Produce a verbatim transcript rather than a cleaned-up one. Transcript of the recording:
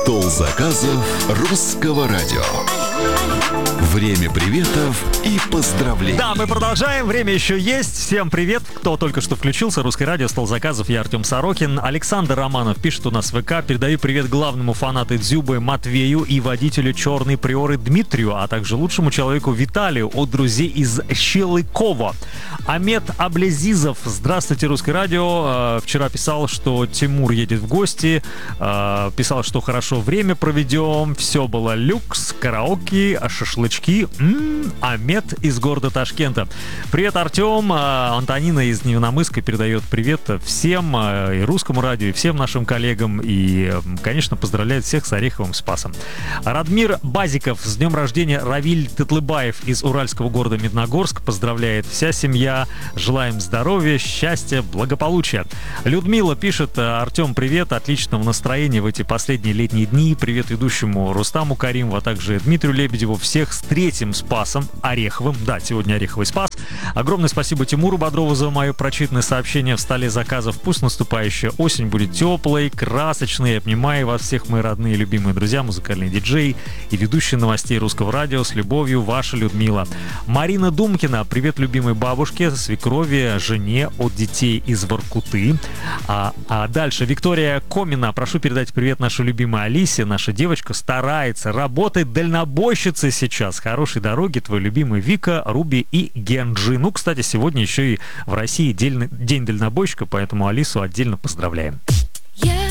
Стол заказов русского радио. Время приветов и поздравлений. Да, мы продолжаем. Время еще есть. Всем привет, кто только что включился. Русское радио, стол заказов. Я Артем Сорокин. Александр Романов пишет у нас в ВК. Передаю привет главному фанату Дзюбы Матвею и водителю Черной Приоры Дмитрию, а также лучшему человеку Виталию от друзей из Щелыкова. Амет Аблезизов. Здравствуйте, Русское радио. Вчера писал, что Тимур едет в гости. Писал, что хорошо время проведем. Все было люкс, караоке, шашлычки. М-м, Амет из города Ташкента. Привет, Артем. Антонина из Невиномысска передает привет всем, и русскому радио, и всем нашим коллегам. И, конечно, поздравляет всех с Ореховым Спасом. Радмир Базиков. С днем рождения Равиль Тетлыбаев из уральского города Медногорск. Поздравляет вся семья. Желаем здоровья, счастья, благополучия. Людмила пишет: Артем, привет. Отличного настроения в эти последние летние дни. Привет ведущему Рустаму Каримову, а также Дмитрию Лебедеву. Всех с третьим Спасом Ореховым. Да, сегодня Ореховый Спас. Огромное спасибо Тимуру Бодрову за мое прочитанное сообщение в столе заказов. Пусть наступающая осень будет теплой, красочной. Обнимаю вас всех, мои родные, любимые друзья, музыкальный диджей и ведущий новостей русского радио. С любовью, ваша Людмила. Марина Думкина. Привет любимой бабушке, свекрови, жене от детей из Воркуты. А, а дальше Виктория Комина. Прошу передать привет нашей любимой Алисе. Наша девочка старается, работает дальнобойщицей сейчас. Хорошей дороги, твой любимый Вика, Руби и Генджи. Ну, кстати, сегодня еще и в России день, день дальнобойщика, поэтому Алису отдельно поздравляем. Я